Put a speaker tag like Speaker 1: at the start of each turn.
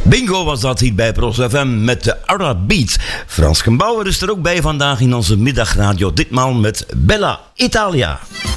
Speaker 1: Bingo was dat hier bij Pros FM met de Arab Beats. Frans Gebauer is er ook bij vandaag in onze middagradio. Ditmaal met Bella Italia.